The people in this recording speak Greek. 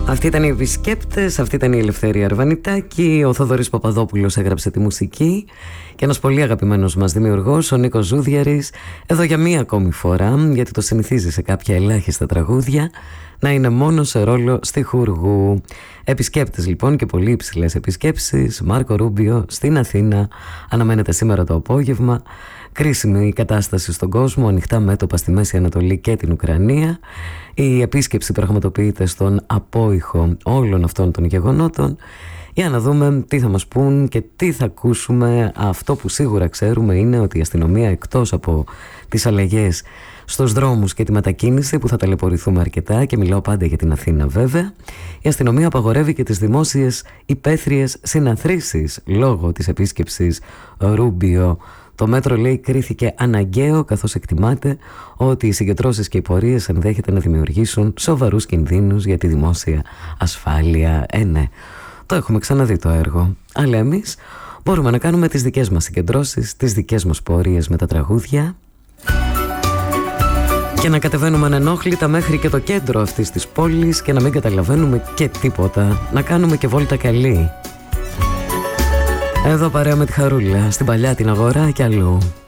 Αυτοί ήταν οι επισκέπτες, αυτή ήταν η Ελευθερία Αρβανιτάκη. Ο Θοδωρής Παπαδόπουλος έγραψε τη μουσική και ένας πολύ αγαπημένος μας δημιουργός, ο Νίκος Ζούδιαρης, εδώ για μία ακόμη φορά, γιατί το συνηθίζει σε κάποια ελάχιστα τραγούδια να είναι μόνο σε ρόλο στιχουργού. Επισκέπτες λοιπόν και πολύ υψηλές επισκέψεις. Μάρκο Ρούμπιο στην Αθήνα αναμένεται σήμερα το απόγευμα. Κρίσιμη η κατάσταση στον κόσμο, ανοιχτά μέτωπα στη Μέση Ανατολή και την Ουκρανία. Η επίσκεψη πραγματοποιείται στον απόϊχο όλων αυτών των γεγονότων. Για να δούμε τι θα μας πούν και τι θα ακούσουμε. Αυτό που σίγουρα ξέρουμε είναι ότι η αστυνομία, εκτός από τις αλλαγές στους δρόμους και τη μετακίνηση που θα ταλαιπωρηθούμε αρκετά, και μιλάω πάντα για την Αθήνα βέβαια, η αστυνομία απαγορεύει και τις δημόσιες υπαίθριες συναθρήσεις λόγω της επίσκεψης Ρούμπιο. Το μέτρο, λέει, κρίθηκε αναγκαίο, καθώς εκτιμάται ότι οι συγκεντρώσεις και οι πορείες ενδέχεται να δημιουργήσουν σοβαρούς κινδύνους για τη δημόσια ασφάλεια. Ναι, το έχουμε ξαναδεί το έργο. Αλλά εμείς μπορούμε να κάνουμε τις δικές μας συγκεντρώσεις, τις δικές μας πορείες με τα τραγούδια και να κατεβαίνουμε ανενόχλητα μέχρι και το κέντρο αυτής της πόλης και να μην καταλαβαίνουμε και τίποτα. Να κάνουμε και βόλτα καλή. Εδώ παρέα με τη Χαρούλα, στην Παλιά, την Αγορά και αλλού.